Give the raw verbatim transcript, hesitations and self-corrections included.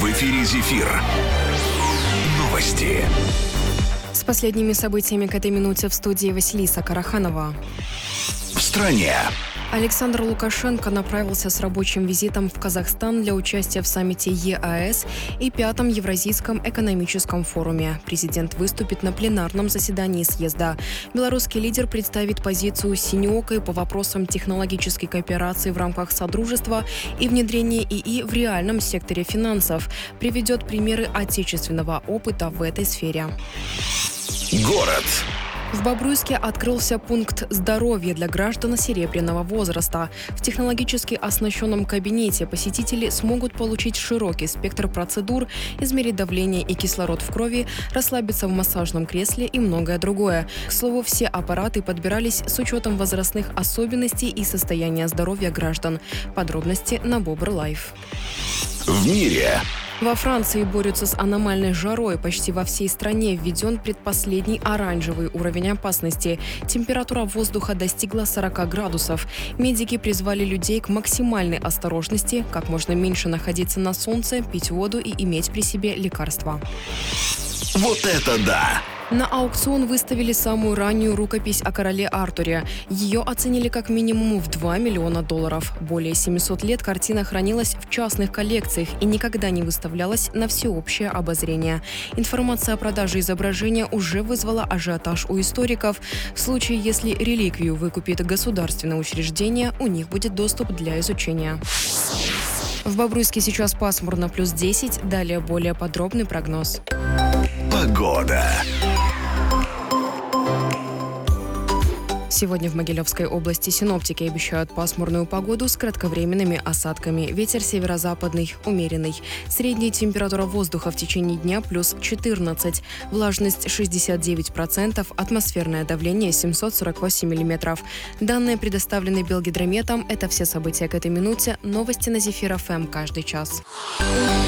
В эфире «Зефир». Новости. С последними событиями к этой минуте в студии Василиса Караханова. В стране. Александр Лукашенко направился с рабочим визитом в Казахстан для участия в саммите ЕАЭС и пятом Евразийском экономическом форуме. Президент выступит на пленарном заседании съезда. Белорусский лидер представит позицию синеокой по вопросам технологической кооперации в рамках Содружества и внедрения ИИ в реальном секторе финансов. Приведет примеры отечественного опыта в этой сфере. Город. В Бобруйске открылся пункт здоровья для граждан серебряного возраста. В технологически оснащенном кабинете посетители смогут получить широкий спектр процедур, измерить давление и кислород в крови, расслабиться в массажном кресле и многое другое. К слову, все аппараты подбирались с учетом возрастных особенностей и состояния здоровья граждан. Подробности на Бобр Лайф. В мире. Во Франции борются с аномальной жарой. Почти во всей стране введен предпоследний оранжевый уровень опасности. Температура воздуха достигла сорока градусов. Медики призвали людей к максимальной осторожности, как можно меньше находиться на солнце, пить воду и иметь при себе лекарства. Вот это да! На аукцион выставили самую раннюю рукопись о короле Артуре. Ее оценили как минимум в два миллиона долларов. Более семисот лет картина хранилась в частных коллекциях и никогда не выставлялась на всеобщее обозрение. Информация о продаже изображения уже вызвала ажиотаж у историков. В случае, если реликвию выкупит государственное учреждение, у них будет доступ для изучения. В Бобруйске сейчас пасмурно, плюс десять. Далее более подробный прогноз. Погода. Сегодня в Могилевской области синоптики обещают пасмурную погоду с кратковременными осадками. Ветер северо-западный, умеренный. Средняя температура воздуха в течение дня плюс четырнадцать. Влажность шестьдесят девять процентов. Атмосферное давление семьсот сорок восемь миллиметров. Данные предоставлены Белгидрометом. Это все события к этой минуте. Новости на Зефир ФМ каждый час.